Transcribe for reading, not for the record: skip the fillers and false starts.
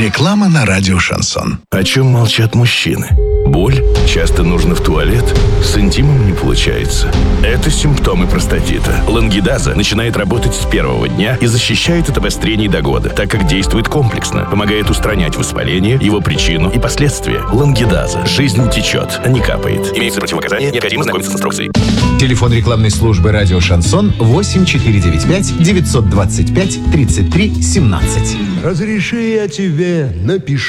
Реклама на радио «Шансон». О чем молчат мужчины? Боль? Часто нужно в туалет? С интимом не получается. Это симптомы простатита. Лангидаза начинает работать с первого дня и защищает от обострений до года, так как действует комплексно, помогает устранять воспаление, его причину и последствия. Лангидаза. Жизнь течет, а не капает. Имеются противопоказания, необходимо знакомиться с инструкцией. Телефон рекламной службы радио «Шансон» 8495 925 33 17. Разреши, я тебе напишу.